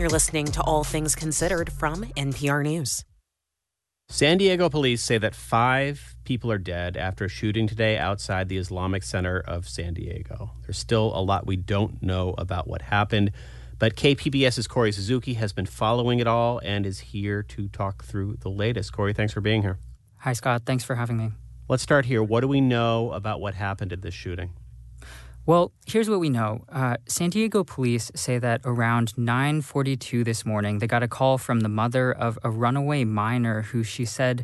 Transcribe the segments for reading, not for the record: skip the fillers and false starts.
You're listening to All Things Considered from NPR News. San Diego police say that 5 people are dead after a shooting today outside the Islamic Center of San Diego. There's still a lot we don't know about what happened, but KPBS's Corey Suzuki has been following it all and is here to talk through the latest. Corey, thanks for being here. Hi, Scott. Thanks for having me. Let's start here. What do we know about what happened at this shooting? Well, here's what we know. San Diego police say that around 9:42 this morning, they got a call from the mother of a runaway minor who she said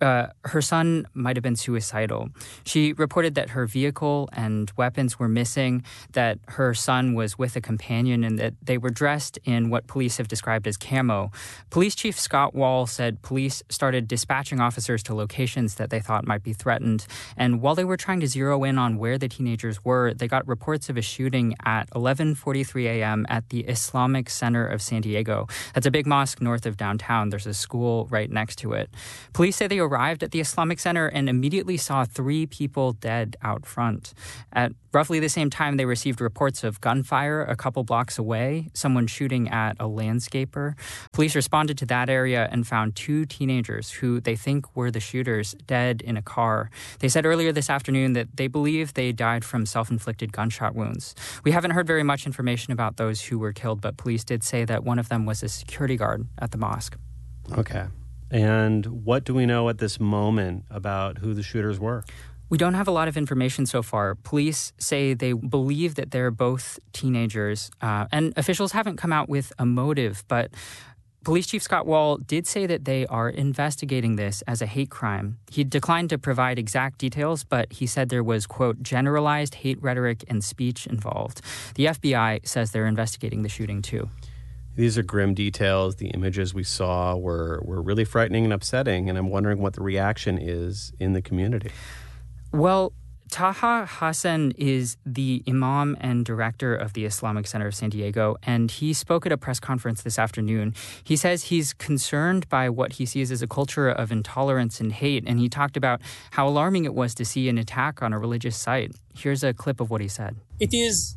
her son might have been suicidal. She reported that her vehicle and weapons were missing, that her son was with a companion, and that they were dressed in what police have described as camo. Police Chief Scott Wall said police started dispatching officers to locations that they thought might be threatened. And while they were trying to zero in on where the teenagers were, they got reports of a shooting at 11:43 a.m. at the Islamic Center of San Diego. That's a big mosque north of downtown. There's a school right next to it. Police say they arrived at the Islamic Center and immediately saw 3 people dead out front. At roughly the same time, they received reports of gunfire a couple blocks away, someone shooting at a landscaper. Police responded to that area and found 2 teenagers who they think were the shooters dead in a car. They said earlier this afternoon that they believe they died from self-inflicted gunshot wounds. We haven't heard very much information about those who were killed, but police did say that one of them was a security guard at the mosque. Okay. And what do we know at this moment about who the shooters were? We don't have a lot of information so far. Police say they believe that they're both teenagers, and officials haven't come out with a motive, but Police Chief Scott Wall did say that they are investigating this as a hate crime. He declined to provide exact details, but he said there was, quote, generalized hate rhetoric and speech involved. The FBI says they're investigating the shooting, too. These are grim details. The images we saw were really frightening and upsetting, and I'm wondering what the reaction is in the community. Well, Taha Hassan is the imam and director of the Islamic Center of San Diego, and he spoke at a press conference this afternoon. He says he's concerned by what he sees as a culture of intolerance and hate, and he talked about how alarming it was to see an attack on a religious site. Here's a clip of what he said. It is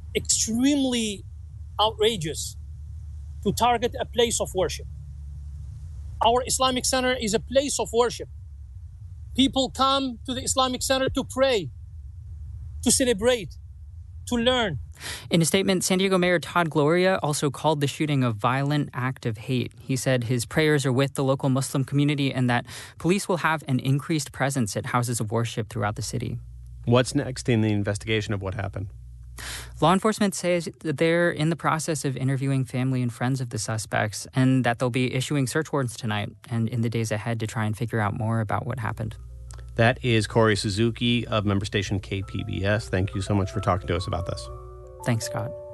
extremely outrageous to target a place of worship. Our Islamic Center is a place of worship. People come to the Islamic Center to pray, to celebrate, to learn. In a statement, San Diego Mayor Todd Gloria also called the shooting a violent act of hate. He said his prayers are with the local Muslim community and that police will have an increased presence at houses of worship throughout the city. What's next in the investigation of what happened? Law enforcement says that they're in the process of interviewing family and friends of the suspects and that they'll be issuing search warrants tonight and in the days ahead to try and figure out more about what happened. That is Corey Suzuki of member station KPBS. Thank you so much for talking to us about this. Thanks, Scott.